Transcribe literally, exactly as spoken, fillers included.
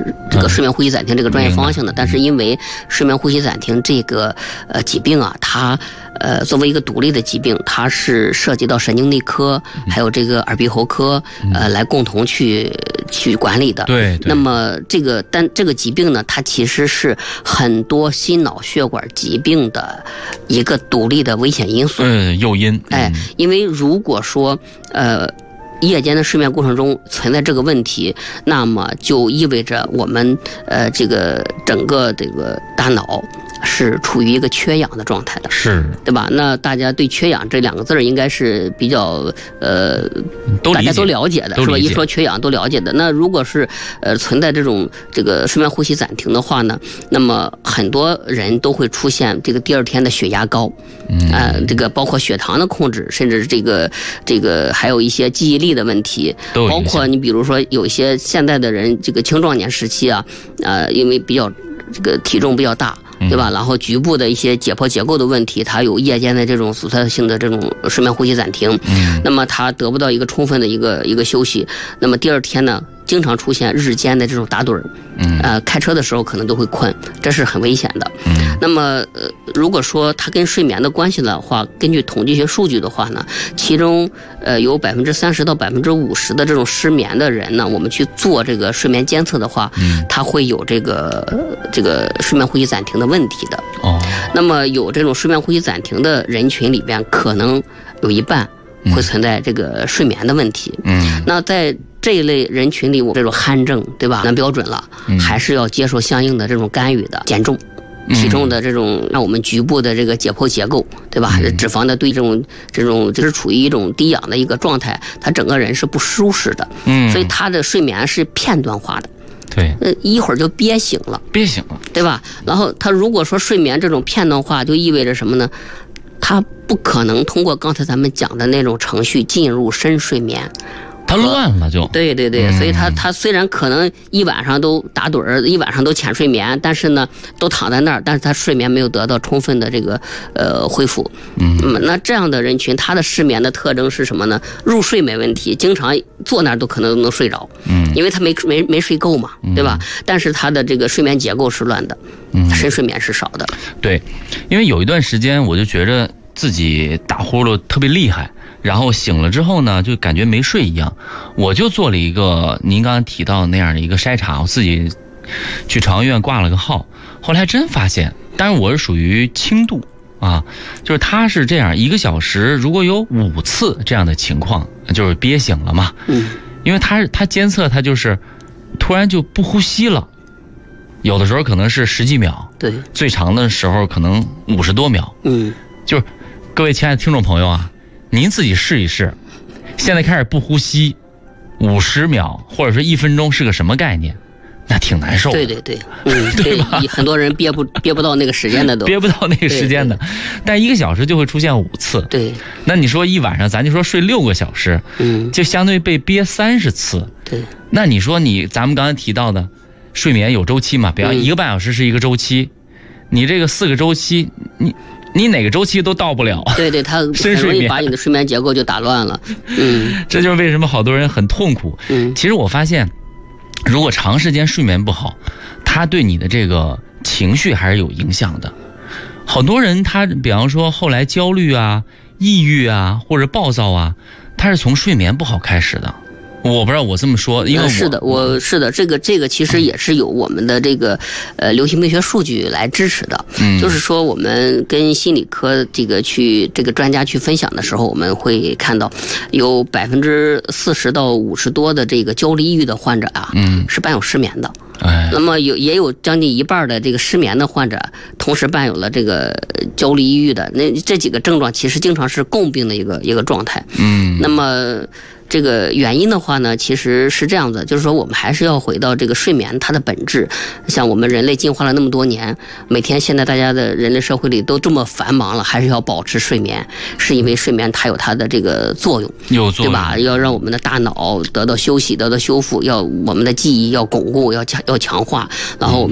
这个睡眠呼吸暂停这个专业方向的，但是因为睡眠呼吸暂停这个呃疾病啊，它呃作为一个独立的疾病，它是涉及到神经内科还有这个耳鼻喉科呃来共同去去管理的。 对。 那么这个但这个疾病呢，它其实是很多心脑血管疾病的一个独立的危险因素。 嗯，诱因。嗯、 哎，因为如果说呃。夜间的睡眠过程中存在这个问题，那么就意味着我们呃这个整个这个大脑是处于一个缺氧的状态的， 是， 对吧？那大家对缺氧这两个字应该是比较呃都大家都了解的，是吧？一说缺氧都了解的。那如果是呃存在这种这个睡眠呼吸暂停的话呢，那么很多人都会出现这个第二天的血压高，嗯，呃，这个包括血糖的控制，甚至这个这个还有一些记忆力的问题，包括你比如说有一些现在的人这个青壮年时期啊，呃，因为比较这个体重比较大，对吧？然后局部的一些解剖结构的问题，它有夜间的这种阻塞性的这种睡眠呼吸暂停，嗯，那么它得不到一个充分的一个一个休息，那么第二天呢，经常出现日间的这种打盹儿，嗯，呃，开车的时候可能都会困，这是很危险的。嗯，那么呃，如果说它跟睡眠的关系的话，根据统计学数据的话呢，其中呃有百分之三十到百分之五十的这种失眠的人呢，我们去做这个睡眠监测的话，嗯，它会有这个这个睡眠呼吸暂停的问题的。哦，那么有这种睡眠呼吸暂停的人群里边，可能有一半会存在这个睡眠的问题。嗯，那在这一类人群里，我这种鼾症，对吧？那标准了，嗯，还是要接受相应的这种干预的，减重。体重的这种让我们局部的这个解剖结构，对吧？脂肪的对这种这种就是处于一种低氧的一个状态，他整个人是不舒适的，嗯，所以他的睡眠是片段化的， 对， 呃，一会儿就憋醒了， 憋醒了， 对吧？然后他如果说睡眠这种片段化，就意味着什么呢？他不可能通过刚才咱们讲的那种程序进入深睡眠。 他乱了就对对对，所以他他虽然可能一晚上都打盹儿，一晚上都浅睡眠，但是呢，都躺在那儿，但是他睡眠没有得到充分的这个呃恢复。嗯，那这样的人群，他的失眠的特征是什么呢？入睡没问题，经常坐那儿都可能能睡着。嗯，因为他没没没睡够嘛，对吧？但是他的这个睡眠结构是乱的，嗯，深睡眠是少的。 对，因为有一段时间我就觉着自己打呼噜特别厉害。然后醒了之后呢，就感觉没睡一样，我就做了一个您刚才提到的那样的一个筛查，我自己去朝阳医院挂了个号，后来真发现，但是我是属于轻度啊，就是他是这样，一个小时如果有五次这样的情况，就是憋醒了嘛，嗯，因为他他监测他就是突然就不呼吸了，有的时候可能是十几秒， 对， 最长的时候可能五十多秒，嗯，就是各位亲爱的听众朋友啊。您自己试一试，现在开始不呼吸，五十秒或者说一分钟是个什么概念？那挺难受的。 对对对，嗯，对吧？很多人憋不憋不到那个时间的都憋不到那个时间的，但一个小时就会出现五次。 对， 那你说一晚上，咱就说睡六个小时，嗯，就相对被憋三十次。 对， 那你说你咱们刚才提到的睡眠有周期嘛？比方一个半小时是一个周期，嗯、你这个四个周期，你。你哪个周期都到不了， 对对，它很容易把你的睡眠结构就打乱了。嗯， 这就是为什么好多人很痛苦。嗯，其实我发现，如果长时间睡眠不好，它对你的这个情绪还是有影响的。好多人他比方说后来焦虑啊、抑郁啊或者暴躁啊，他是从睡眠不好开始的。我不知道我这么说，因为我、 呃、是的，我是的，这个这个其实也是有我们的这个呃流行病学数据来支持的。嗯，就是说我们跟心理科这个去这个专家去分享的时候，我们会看到有百分之四十到五十多的这个焦虑抑郁的患者啊，嗯，是伴有失眠的。哎，那么有也有将近一半的这个失眠的患者，同时伴有了这个焦虑抑郁的，那这几个症状其实经常是共病的一个一个状态。嗯，那么。这个原因的话呢，其实是这样子，就是说我们还是要回到这个睡眠它的本质。像我们人类进化了那么多年，每天现在大家的人类社会里都这么繁忙了，还是要保持睡眠，是因为睡眠它有它的这个作用， 有作用， 对吧？要让我们的大脑得到休息，得到修复，要我们的记忆要巩固，要强要强化，然后我们